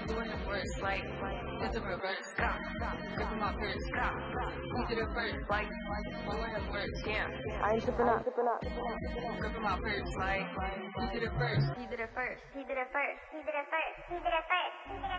doing it worse, like it's a reverse. Gripping my purse. He did it first, like doing it worse. Yeah. I ain't tripping up. Gripping my purse, like he did it first. He did it first. He did it first. He did it first. He did it first. He did it first.